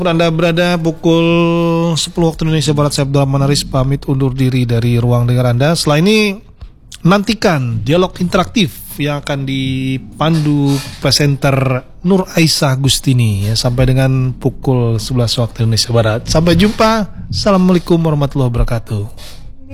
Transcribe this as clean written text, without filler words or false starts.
Anda berada pukul 10 waktu Indonesia Barat, saya Abdul Manaris pamit undur diri dari ruang dengar Anda. Setelah ini nantikan dialog interaktif yang akan dipandu presenter Nur Aisyah Gustini ya, sampai dengan pukul 11 waktu Indonesia Barat. Sampai jumpa. Assalamualaikum warahmatullahi wabarakatuh.